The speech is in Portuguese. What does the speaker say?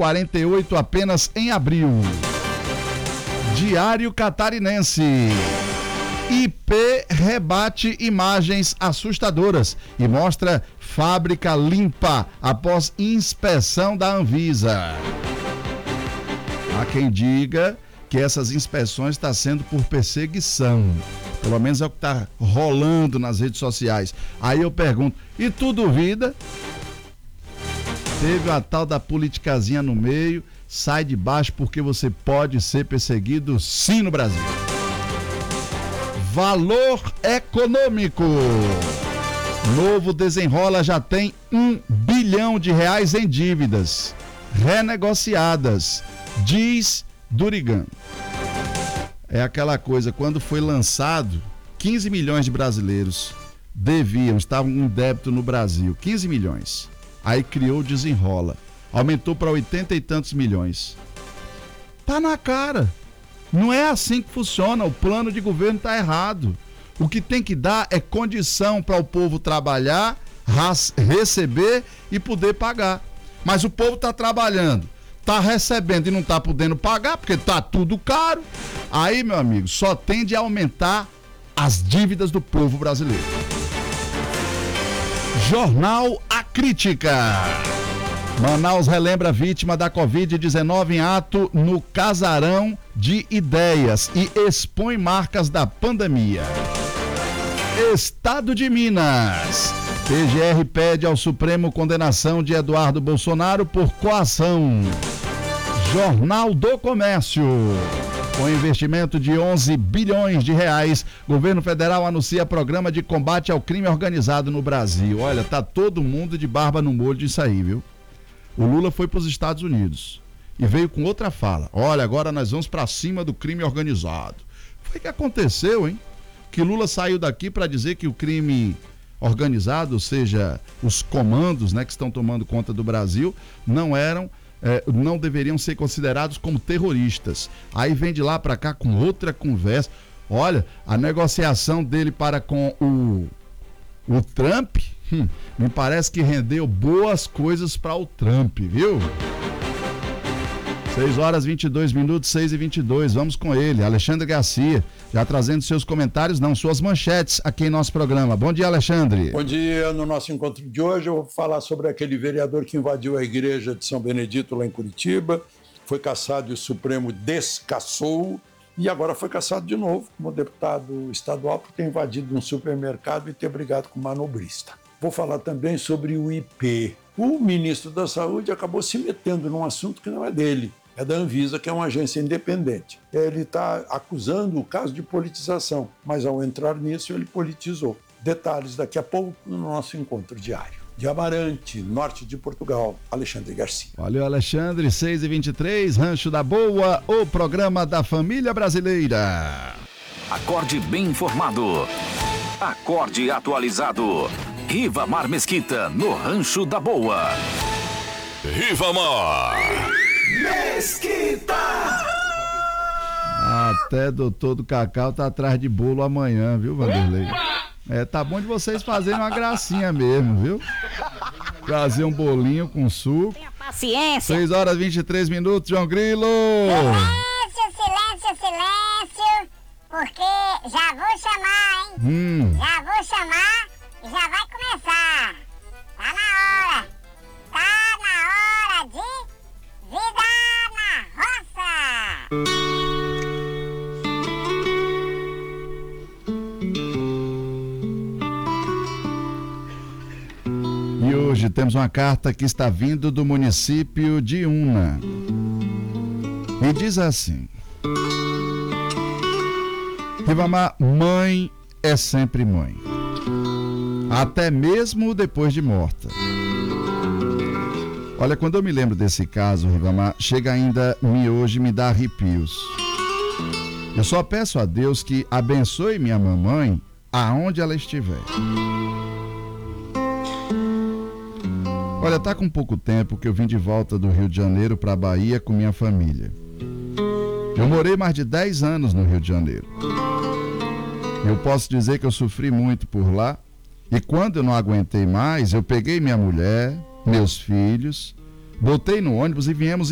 48 apenas em abril. Diário Catarinense. IP rebate imagens assustadoras e mostra fábrica limpa após inspeção da Anvisa. Há quem diga que essas inspeções estão sendo por perseguição. Pelo menos é o que está rolando nas redes sociais. Aí eu pergunto, e tu duvida? Teve a tal da politicazinha no meio, sai de baixo porque você pode ser perseguido sim no Brasil. Valor econômico. Novo Desenrola já tem R$1 bilhão em dívidas renegociadas, diz Durigan. É aquela coisa, quando foi lançado, 15 milhões de brasileiros estavam em débito no Brasil, 15 milhões. Aí criou o Desenrola, aumentou para 80 e tantos milhões. Tá na cara. Não é assim que funciona, o plano de governo tá errado. O que tem que dar é condição para o povo trabalhar, receber e poder pagar. Mas o povo tá trabalhando, tá recebendo e não tá podendo pagar porque tá tudo caro. Aí, meu amigo, só tende a aumentar as dívidas do povo brasileiro. Jornal A Crítica. Manaus relembra a vítima da Covid-19 em ato no Casarão de Ideias e expõe marcas da pandemia. Estado de Minas. PGR pede ao Supremo condenação de Eduardo Bolsonaro por coação. Jornal do Comércio. Com investimento de R$11 bilhões, governo federal anuncia programa de combate ao crime organizado no Brasil. Olha, tá todo mundo de barba no molho disso aí, viu? O Lula foi para os Estados Unidos e veio com outra fala. Olha, agora nós vamos para cima do crime organizado. Foi que aconteceu, hein? Que Lula saiu daqui para dizer que o crime organizado, ou seja, os comandos, né, que estão tomando conta do Brasil, não deveriam ser considerados como terroristas. Aí vem de lá para cá com outra conversa. Olha, a negociação dele para com o Trump, me parece que rendeu boas coisas para o Trump, viu? 6h22, 6h22, vamos com ele, Alexandre Garcia, já trazendo seus comentários, suas manchetes aqui em nosso programa. Bom dia, Alexandre. Bom dia. No nosso encontro de hoje eu vou falar sobre aquele vereador que invadiu a igreja de São Benedito lá em Curitiba, foi cassado e o Supremo descassou e agora foi cassado de novo como deputado estadual por ter invadido um supermercado e ter brigado com um manobrista. Vou falar também sobre o IP. O ministro da Saúde acabou se metendo num assunto que não é dele. É da Anvisa, que é uma agência independente. Ele está acusando o caso de politização, mas ao entrar nisso ele politizou. Detalhes daqui a pouco no nosso encontro diário. De Amarante, norte de Portugal, Alexandre Garcia. Valeu, Alexandre. 6h23, Rancho da Boa, o programa da família brasileira. Acorde bem informado. Acorde atualizado. Rivamar Mesquita, no Rancho da Boa. Rivamar Mesquita. Até doutor do Cacau tá atrás de bolo amanhã, viu, Vanderlei? Tá bom de vocês fazerem uma gracinha mesmo, viu? Trazer um bolinho com suco. Tenha paciência. 6h23, João Grilo. Silêncio, porque já vou chamar, hein? Já vou chamar e já vai começar. Tá na hora de Vida na Roça. E hoje temos uma carta que está vindo do município de Una. E diz assim: Rivamar, mãe é sempre mãe, até mesmo depois de morta. Olha, quando eu me lembro desse caso, Rivamar, chega ainda hoje me dá arrepios. Eu só peço a Deus que abençoe minha mamãe aonde ela estiver. Olha, tá com pouco tempo que eu vim de volta do Rio de Janeiro para a Bahia com minha família. Eu morei mais de 10 anos no Rio de Janeiro. Eu posso dizer que eu sofri muito por lá. E quando eu não aguentei mais, eu peguei minha mulher, meus filhos, botei no ônibus e viemos